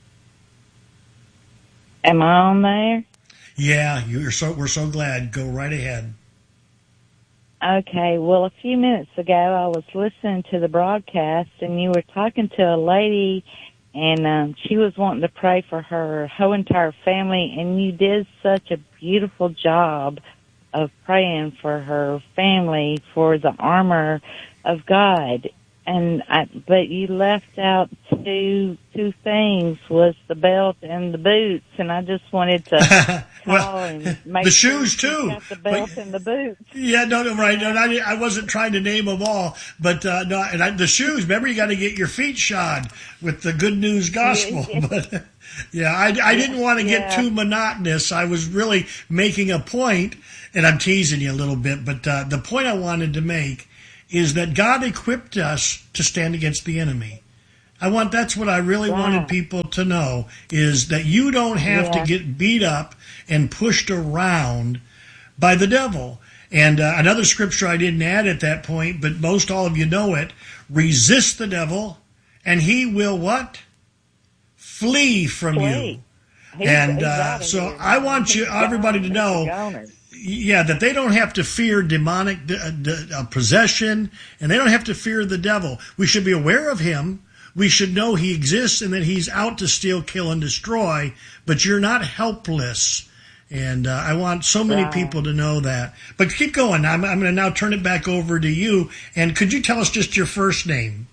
[SPEAKER 5] Am I on there?
[SPEAKER 1] Yeah, you're so. We're so glad. Go right ahead.
[SPEAKER 5] Okay, well, a few minutes ago I was listening to the broadcast, and you were talking to a lady, and um, she was wanting to pray for her whole entire family, and you did such a beautiful job of praying for her family, for the armor of God. and I, but you left out two two things, was the belt and the boots, and I just wanted to
[SPEAKER 1] well,
[SPEAKER 5] call and make
[SPEAKER 1] the
[SPEAKER 5] sure
[SPEAKER 1] shoes too.
[SPEAKER 5] got the belt
[SPEAKER 1] but,
[SPEAKER 5] and the boots.
[SPEAKER 1] Yeah, no, no, right. No, I, I wasn't trying to name them all, but uh, no, and I, the shoes. Remember, you got to get your feet shod with the good news gospel.
[SPEAKER 5] Yeah.
[SPEAKER 1] But yeah, I, I didn't want to get
[SPEAKER 5] Yeah.
[SPEAKER 1] too monotonous. I was really making a point, and I'm teasing you a little bit, but uh, the point I wanted to make is that God equipped us to stand against the enemy. I want that's what I really
[SPEAKER 5] Wow.
[SPEAKER 1] wanted people to know, is that you don't have
[SPEAKER 5] Yeah.
[SPEAKER 1] to get beat up and pushed around by the devil. And uh, another scripture I didn't add at that point, but most all of you know it: resist the devil, and he will what? Flee from
[SPEAKER 5] Flee.
[SPEAKER 1] you.
[SPEAKER 5] He's-
[SPEAKER 1] And
[SPEAKER 5] he's
[SPEAKER 1] uh,
[SPEAKER 5] outta
[SPEAKER 1] so
[SPEAKER 5] here.
[SPEAKER 1] I want you,
[SPEAKER 5] He's
[SPEAKER 1] everybody,
[SPEAKER 5] gone.
[SPEAKER 1] to know.
[SPEAKER 5] He's a goner.
[SPEAKER 1] Yeah, that they don't have to fear demonic uh, uh, possession, and they don't have to fear the devil. We should be aware of him. We should know he exists and that he's out to steal, kill, and destroy, but you're not helpless. And uh, I want so many
[SPEAKER 5] Right.
[SPEAKER 1] people to know that. But keep going. I'm, I'm going to now turn it back over to you. And could you tell us just your first name?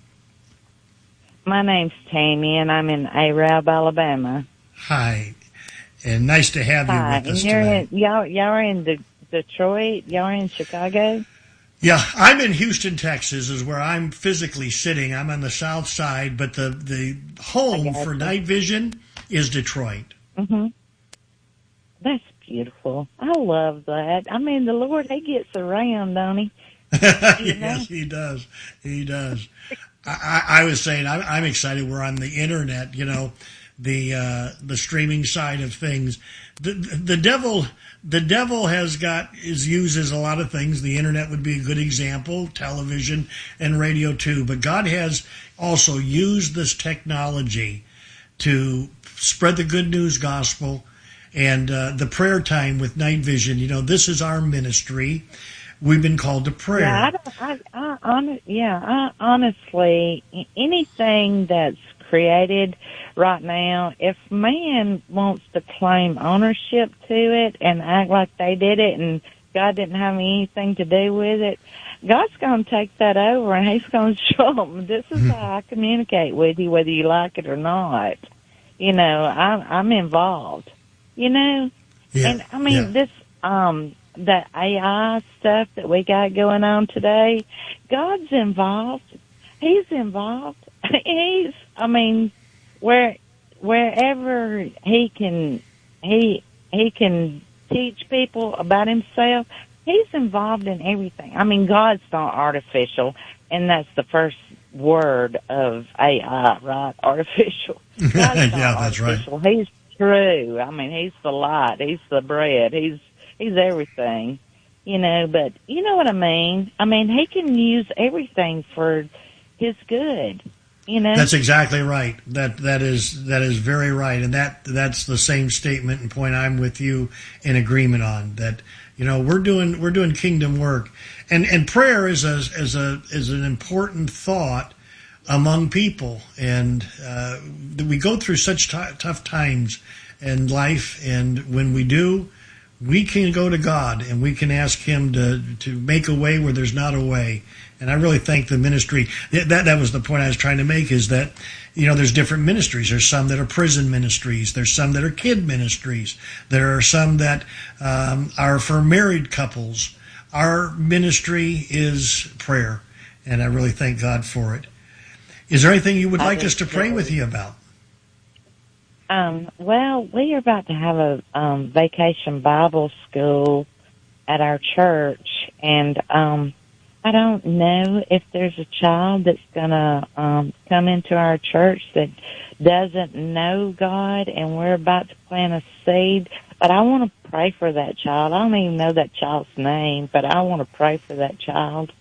[SPEAKER 5] My name's Tammy, and I'm in Arab, Alabama.
[SPEAKER 1] Hi. And nice to have you
[SPEAKER 5] Hi,
[SPEAKER 1] with
[SPEAKER 5] and
[SPEAKER 1] us
[SPEAKER 5] you're
[SPEAKER 1] today.
[SPEAKER 5] in, y'all, y'all are in De- Detroit. Y'all are in Chicago.
[SPEAKER 1] Yeah, I'm in Houston, Texas, is where I'm physically sitting. I'm on the south side, but the, the home
[SPEAKER 5] I got
[SPEAKER 1] for
[SPEAKER 5] you.
[SPEAKER 1] Night Vision is Detroit.
[SPEAKER 5] Mm-hmm. That's beautiful. I love that. I mean, the Lord, He gets around, don't He? You know?
[SPEAKER 1] Yes, he does. He does. I, I, I was saying I'm, I'm excited. We're on the internet, you know, the uh, the streaming side of things. The, the devil, the devil has got is uses a lot of things. The internet would be a good example, television and radio too. But God has also used this technology to spread the good news gospel. And uh, the prayer time with Night Vision, you know, this is our ministry. We've been called to prayer.
[SPEAKER 5] Yeah, I don't, I, I, hon- yeah, I, honestly, anything that's created right now, if man wants to claim ownership to it and act like they did it and God didn't have anything to do with it, God's going to take that over and He's going to show them, this is how I communicate with you, whether you like it or not. You know, I'm, I'm involved, you know?
[SPEAKER 1] Yeah,
[SPEAKER 5] And, I mean,
[SPEAKER 1] yeah.
[SPEAKER 5] this, um, the A I stuff that we got going on today, God's involved. He's involved. He's, I mean, where, wherever He can, He, He can teach people about Himself, He's involved in everything. I mean, God's not artificial, and that's the first word of A I, right? Artificial. God's not
[SPEAKER 1] Yeah, that's right.
[SPEAKER 5] artificial. He's true. I mean, He's the light. He's the bread. He's, He's everything, you know, but you know what I mean? I mean, He can use everything for His good, you know?
[SPEAKER 1] That's exactly right. That that is that is very right, and that that's the same statement and point I'm with you in agreement on. That you know we're doing we're doing kingdom work, and and prayer is a is a is an important thought among people, and uh, we go through such t- tough times in life, and when we do, we can go to God and we can ask Him to, to make a way where there's not a way. And I really thank the ministry. That, that was the point I was trying to make, is that, you know, there's different ministries. There's some that are prison ministries. There's some that are kid ministries. There are some that um, are for married couples. Our ministry is prayer, and I really thank God for it. Is there anything you would
[SPEAKER 5] I
[SPEAKER 1] like
[SPEAKER 5] do
[SPEAKER 1] us to pray
[SPEAKER 5] too.
[SPEAKER 1] with you about?
[SPEAKER 5] Um, well, we are about to have a um, vacation Bible school at our church, and um, I don't know if there's a child that's going to um, come into our church that doesn't know God, and we're about to plant a seed. But I want to pray for that child. I don't even know that child's name, but I want to pray for that child.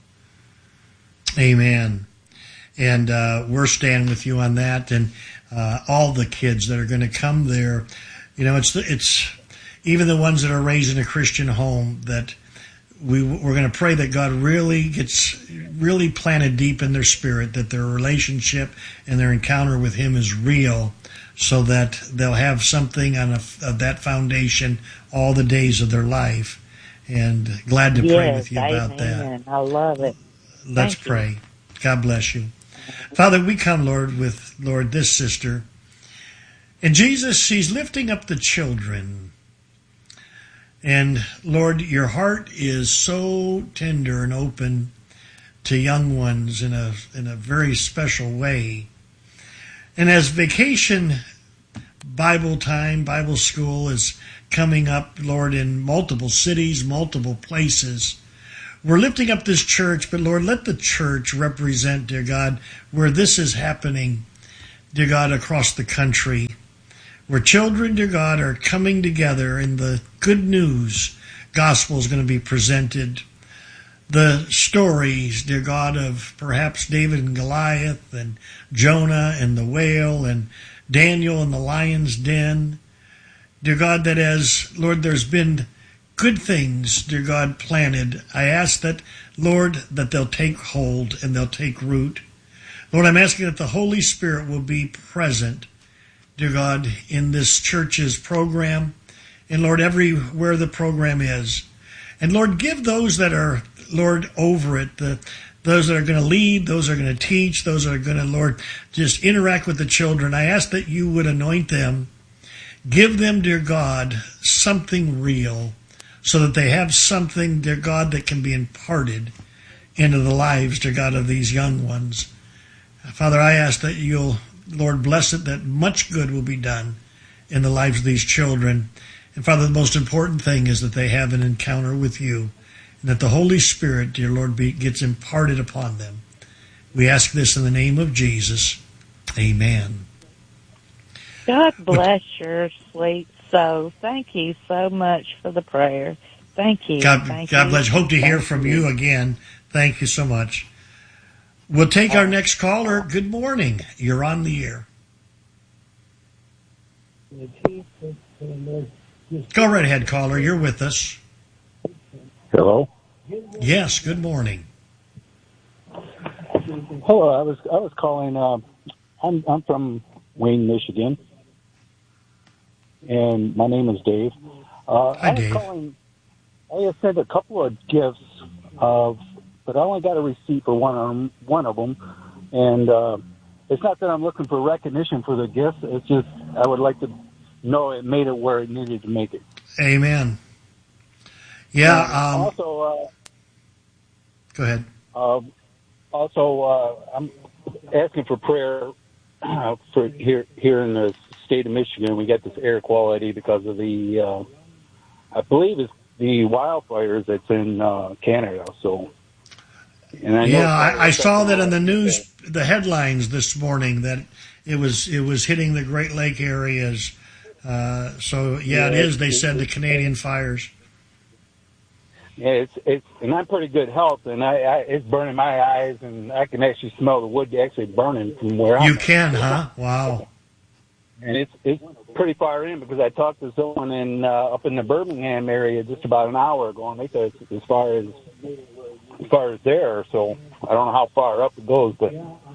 [SPEAKER 1] Amen. And uh, we're standing with you on that, and uh, all the kids that are going to come there. You know, it's it's even the ones that are raised in a Christian home, that we we're going to pray that God really gets really planted deep in their spirit, that their relationship and their encounter with Him is real, so that they'll have something on a, of that foundation all the days of their life. And glad to pray
[SPEAKER 5] Yes,
[SPEAKER 1] with you about that.
[SPEAKER 5] amen. I love it.
[SPEAKER 1] Let's
[SPEAKER 5] Thank you.
[SPEAKER 1] pray. God bless you. Father, we come, Lord, with, Lord, this sister. And Jesus, she's lifting up the children. And, Lord, your heart is so tender and open to young ones in a in a very special way. And as vacation Bible time, Bible school is coming up, Lord, in multiple cities, multiple places, we're lifting up this church, but Lord, let the church represent, dear God, where this is happening, dear God, across the country, where children, dear God, are coming together and the good news gospel is going to be presented. The stories, dear God, of perhaps David and Goliath and Jonah and the whale and Daniel and the lion's den. Dear God, that as, Lord, there's been good things, dear God, planted, I ask that, Lord, that they'll take hold and they'll take root. Lord, I'm asking that the Holy Spirit will be present, dear God, in this church's program, and Lord, everywhere the program is. And Lord, give those that are, Lord, over it, the those that are going to lead, those that are going to teach, those that are going to, Lord, just interact with the children. I ask that you would anoint them. Give them, dear God, something real so that they have something, dear God, that can be imparted into the lives, dear God, of these young ones. Father, I ask that you'll, Lord, bless it, that much good will be done in the lives of these children. And Father, the most important thing is that they have an encounter with you, and that the Holy Spirit, dear Lord, be, gets imparted upon them. We ask this in the name of Jesus. Amen.
[SPEAKER 9] God bless your sweet soul. Thank you so much for the prayer. Thank you.
[SPEAKER 1] God,
[SPEAKER 9] Thank
[SPEAKER 1] God
[SPEAKER 9] you.
[SPEAKER 1] bless. Hope to hear
[SPEAKER 9] Thank
[SPEAKER 1] from you again. Thank you so much. We'll take our next caller. Good morning. You're on the air. Go right ahead, caller. You're with us.
[SPEAKER 10] Hello.
[SPEAKER 1] Yes. Good morning.
[SPEAKER 10] Hello. I was I was calling. Uh, I'm I'm from Wayne, Michigan, and my name is Dave. Uh,
[SPEAKER 1] Hi,
[SPEAKER 10] I was
[SPEAKER 1] Dave.
[SPEAKER 10] calling. I have sent a couple of gifts, of, but I only got a receipt for one of them. One of them, and uh, it's not that I'm looking for recognition for the gifts. It's just I would like to know it made it where it needed to make it.
[SPEAKER 1] Amen. Yeah.
[SPEAKER 10] And
[SPEAKER 1] Um,
[SPEAKER 10] also, uh,
[SPEAKER 1] go ahead.
[SPEAKER 10] uh, also, uh, I'm asking for prayer uh, for here here in the state of Michigan. We got this air quality because of the, uh, I believe it's the wildfires that's in uh, Canada. So, and I know
[SPEAKER 1] Yeah, I, I saw that in the news, the headlines this morning, that it was it was hitting the Great Lake areas. Uh, so yeah, it
[SPEAKER 10] Yeah,
[SPEAKER 1] is. They
[SPEAKER 10] it-
[SPEAKER 1] said the
[SPEAKER 10] it-
[SPEAKER 1] Canadian fires.
[SPEAKER 10] Yeah, it's it's and I'm pretty good health, and I, I it's burning my eyes, and I can actually smell the wood actually burning from where I'm.
[SPEAKER 1] You
[SPEAKER 10] at.
[SPEAKER 1] can, huh? Wow.
[SPEAKER 10] And it's it's pretty far in because I talked to someone in uh, up in the Birmingham area just about an hour ago, and they said it's as far as as far as there. So I don't know how far up it goes, but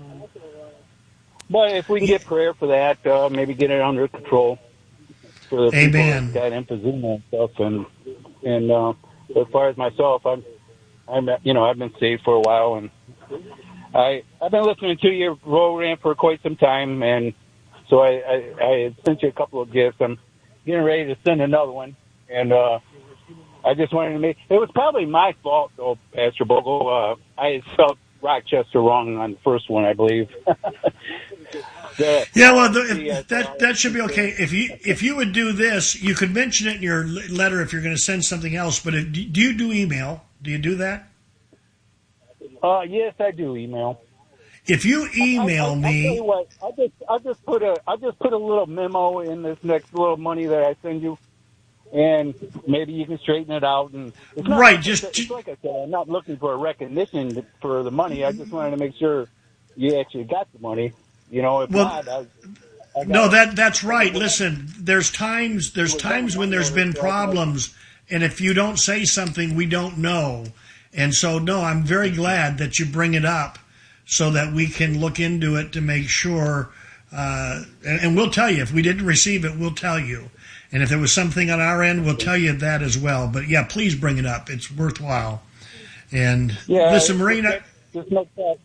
[SPEAKER 10] but if we can get prayer for that, uh, maybe get it under control for the
[SPEAKER 1] Amen.
[SPEAKER 10] people that got emphysema and stuff, and and uh, as far as myself, I'm I'm you know I've been saved for a while, and I I've been listening to your program for quite some time, and so I, I, I had sent you a couple of gifts. I'm getting ready to send another one, and uh, I just wanted to make. It was probably my fault, though, Pastor Bogle. Uh, I had spelled Rochester wrong on the first one, I believe. the,
[SPEAKER 1] Yeah, well, the,
[SPEAKER 10] the, uh,
[SPEAKER 1] if, that that should be okay. If you if you would do this, you could mention it in your l- letter if you're going to send something else. But if, do you do email? Do you do that?
[SPEAKER 10] Uh, yes, I do email.
[SPEAKER 1] If you email
[SPEAKER 10] I, I, I'll
[SPEAKER 1] me,
[SPEAKER 10] tell you what, I just I just put a I just put a little memo in this next little money that I send you, and maybe you can straighten it out. And it's not
[SPEAKER 1] Right,
[SPEAKER 10] like,
[SPEAKER 1] just-
[SPEAKER 10] it's like I said, I'm not looking for a recognition for the money. I just wanted to make sure you actually got the money. You know, if
[SPEAKER 1] Well,
[SPEAKER 10] not, I, I got
[SPEAKER 1] no,
[SPEAKER 10] it.
[SPEAKER 1] that that's right. Listen, there's times there's times when there's been problems, and if you don't say something, we don't know. And so, no, I'm very glad that you bring it up so that we can look into it to make sure. Uh, and, and we'll tell you if we didn't receive it, we'll tell you. And if there was something on our end, we'll tell you that as well. But yeah, please bring it up. It's worthwhile. And
[SPEAKER 10] Yeah,
[SPEAKER 1] listen,
[SPEAKER 10] just
[SPEAKER 1] Marina.
[SPEAKER 10] make- Just make that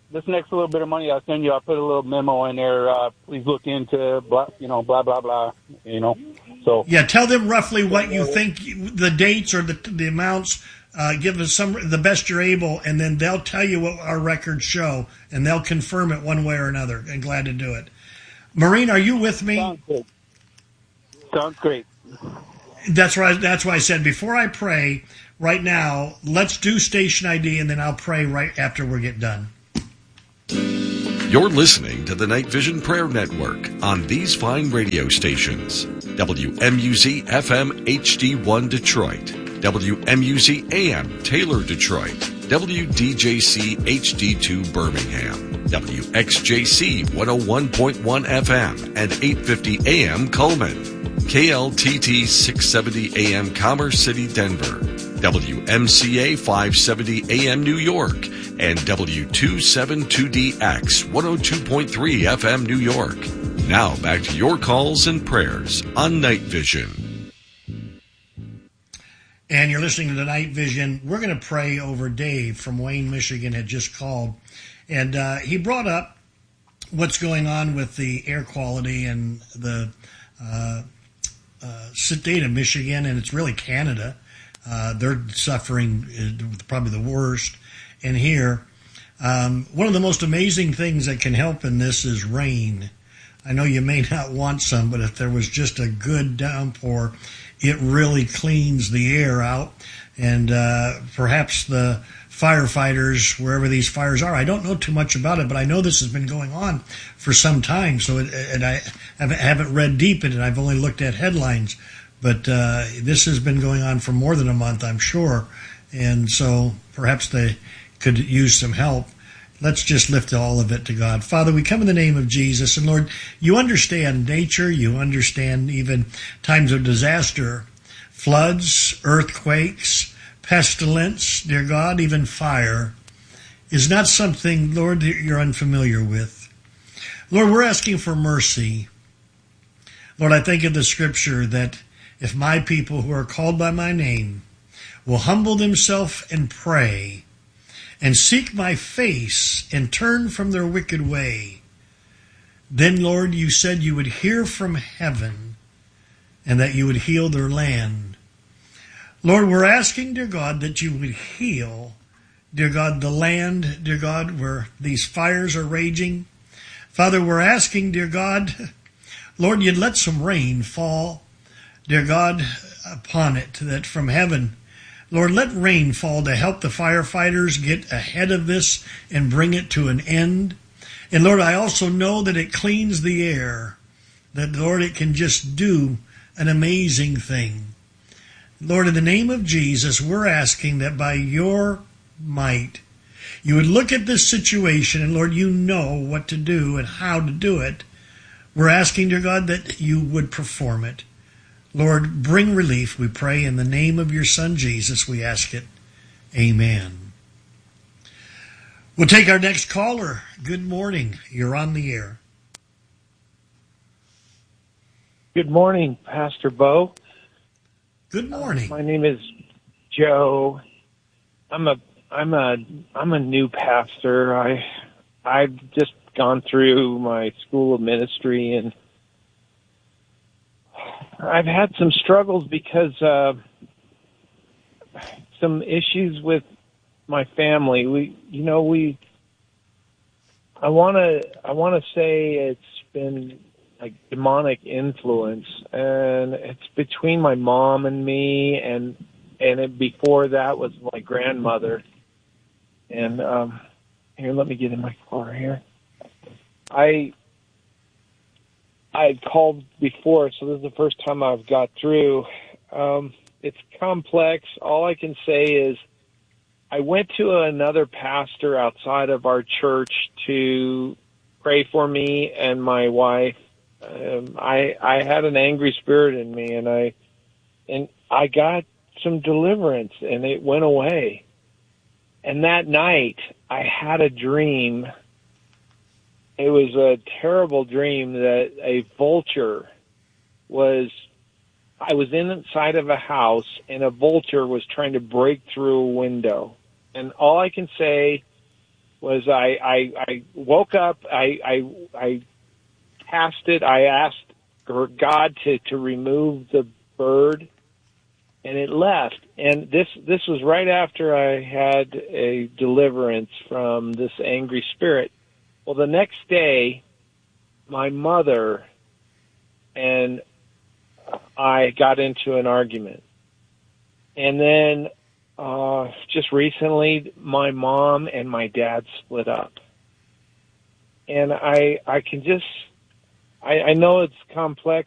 [SPEAKER 10] this next little bit of money I'll send you, I'll put a little memo in there. Uh, please look into blah, you know, blah blah blah. You know, so
[SPEAKER 1] yeah, tell them roughly what you think the dates or the the amounts. Uh, give us some the best you're able, and then they'll tell you what our records show, and they'll confirm it one way or another. And glad to do it. Maureen, are you with me?
[SPEAKER 10] Sounds good. Sounds great.
[SPEAKER 1] That's right. That's why I said before I pray right now, let's do station I D, and then I'll pray right after we get done.
[SPEAKER 11] You're listening to the Night Vision Prayer Network on these fine radio stations. W M U Z F M H D one Detroit, W M U Z A M Taylor, Detroit, W D J C H D two Birmingham, W X J C one oh one point one F M and eight fifty A M Coleman, K L T T six seventy A M Commerce City, Denver, W M C A five seventy A M New York, and W two seventy-two D X one oh two point three F M New York. Now back to your calls and prayers on Night Vision.
[SPEAKER 1] And you're listening to the Night Vision. We're going to pray over Dave from Wayne, Michigan, had just called. And uh, he brought up what's going on with the air quality and the uh, uh, state of Michigan, and it's really Canada. Uh, they're suffering probably the worst. And here, um, one of the most amazing things that can help in this is rain. I know you may not want some, but if there was just a good downpour, it really cleans the air out. And uh, perhaps the firefighters, wherever these fires are, I don't know too much about it, but I know this has been going on for some time. So, it, and I haven't read deep in it. I've only looked at headlines. But uh, this has been going on for more than a month, I'm sure. And so perhaps they could use some help. Let's just lift all of it to God. Father, we come in the name of Jesus. And Lord, you understand nature. You understand even times of disaster, floods, earthquakes, pestilence, dear God, even fire is not something, Lord, that you're unfamiliar with. Lord, we're asking for mercy. Lord, I think of the scripture that if my people who are called by my name will humble themselves and pray and seek my face and turn from their wicked way, then, Lord, you said you would hear from heaven and that you would heal their land. Lord, we're asking, dear God, that you would heal, dear God, the land, dear God, where these fires are raging. Father, we're asking, dear God, Lord, you'd let some rain fall, dear God, upon it, that from heaven, Lord, let rain fall to help the firefighters get ahead of this and bring it to an end. And Lord, I also know that it cleans the air, that, Lord, it can just do an amazing thing. Lord, in the name of Jesus, we're asking that by your might, you would look at this situation, and Lord, you know what to do and how to do it. We're asking, dear God, that you would perform it. Lord, bring relief, we pray, in the name of your Son, Jesus, we ask it. Amen. We'll take our next caller. Good morning. You're on the air.
[SPEAKER 12] Good morning, Pastor Bo.
[SPEAKER 1] Good morning.
[SPEAKER 12] Uh, my name is Joe. I'm a I'm a I'm a new pastor. I I've just gone through my school of ministry, and I've had some struggles because uh, some issues with my family. We, you know, we. I want to. I want to say it's been like demonic influence, and it's between my mom and me, and and it, before that was my grandmother. And um, here, let me get in my car here. I. I had called before, so this is the first time I've got through. Um, it's complex. All I can say is I went to another pastor outside of our church to pray for me and my wife. Um, I I had an angry spirit in me, and I and I got some deliverance, and it went away. And that night, I had a dream. It was a terrible dream that a vulture was, I was inside of a house and a vulture was trying to break through a window. And all I can say was I, I, I woke up, I, I, I cast it, I asked God to, to remove the bird, and it left. And this, this was right after I had a deliverance from this angry spirit. Well, the next day, my mother and I got into an argument. And then uh, just recently, my mom and my dad split up. And I I can just, I, I know it's complex